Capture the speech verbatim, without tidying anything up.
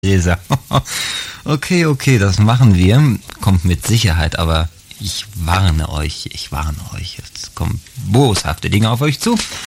Leser. Okay, okay, das machen wir. Kommt mit Sicherheit, aber ich warne euch, ich warne euch. Jetzt kommen boshafte Dinge auf euch zu.